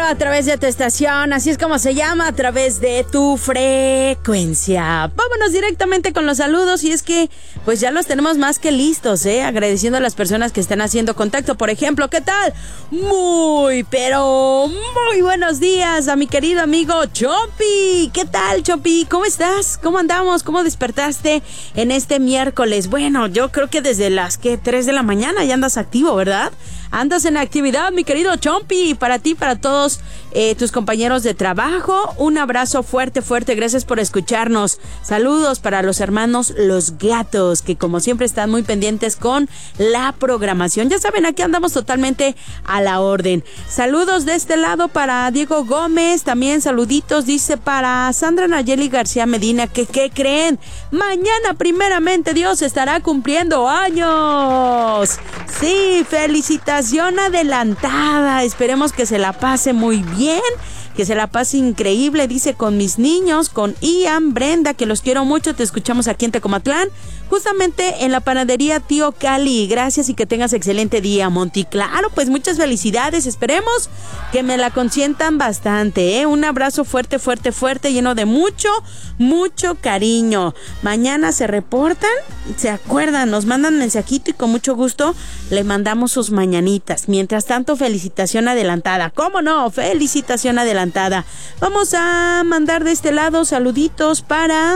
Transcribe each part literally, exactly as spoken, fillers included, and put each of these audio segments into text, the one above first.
a través de tu estación, así es como se llama, a través de tu frecuencia. Vámonos directamente con los saludos y es que pues ya los tenemos más que listos, ¿eh? Agradeciendo a las personas que están haciendo contacto. Por ejemplo, ¿qué tal? Muy, pero muy buenos días a mi querido amigo Chompi. ¿Qué tal, Chompi? ¿Cómo estás? ¿Cómo andamos? ¿Cómo despertaste en este miércoles? Bueno, yo creo que desde las que tres de la mañana ya andas activo, ¿verdad? Andas en actividad, mi querido Chompi. Para ti, para todos eh, tus compañeros de trabajo, un abrazo fuerte, fuerte. Gracias por escucharnos. Saludos para los hermanos Los Gatos, que como siempre están muy pendientes con la programación. Ya saben, aquí andamos totalmente a la orden. Saludos de este lado para Diego Gómez. También saluditos, dice, para Sandra Nayeli García Medina. Que, ¿qué creen? Mañana, primeramente, Dios estará cumpliendo años. Sí, felicitaciones adelantada. Esperemos que se la pase muy bien, que se la pase increíble, dice, con mis niños, con Ian, Brenda, que los quiero mucho. Te escuchamos aquí en Tecomatlán, justamente en la panadería Tío Cali. Gracias y que tengas excelente día, Monty. Claro, pues muchas felicidades. Esperemos que me la consientan bastante, ¿eh? Un abrazo fuerte, fuerte, fuerte, lleno de mucho, mucho cariño. Mañana se reportan, se acuerdan, nos mandan mensajito y con mucho gusto le mandamos sus mañanitas. Mientras tanto, felicitación adelantada. ¿Cómo no? Felicitación adelantada. Vamos a mandar de este lado saluditos para...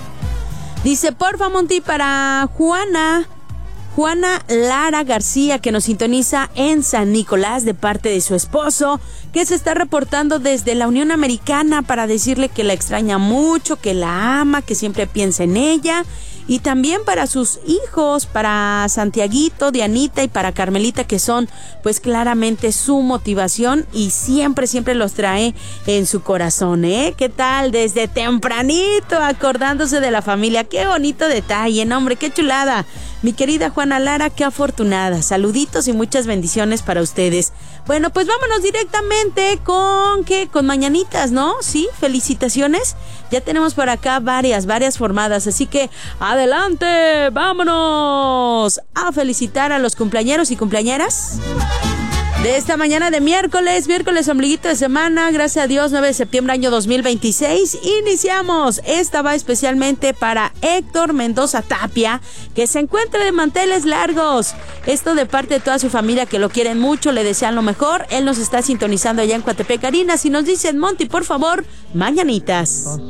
Dice, porfa, Monty, para Juana... Juana Lara García, que nos sintoniza en San Nicolás de parte de su esposo, que se está reportando desde la Unión Americana para decirle que la extraña mucho, que la ama, que siempre piensa en ella. Y también para sus hijos, para Santiaguito, Dianita y para Carmelita, que son pues claramente su motivación y siempre, siempre los trae en su corazón, ¿eh? ¿Qué tal? Desde tempranito acordándose de la familia. Qué bonito detalle, ¿no, hombre? Qué chulada. Mi querida Juana Lara, qué afortunada. Saluditos y muchas bendiciones para ustedes. Bueno, pues vámonos directamente con, ¿qué? Con mañanitas, ¿no? Sí, felicitaciones. Ya tenemos por acá varias, varias formadas, así que adelante, vámonos a felicitar a los cumpleañeros y cumpleañeras de esta mañana de miércoles, miércoles ombliguito de semana, gracias a Dios, nueve de septiembre año dos mil veintiséis. Iniciamos. Esta va especialmente para Héctor Mendoza Tapia, que se encuentra de manteles largos. Esto de parte de toda su familia, que lo quieren mucho, le desean lo mejor. Él nos está sintonizando allá en Coatepec, Carinas, y nos dicen, Monty, por favor, mañanitas.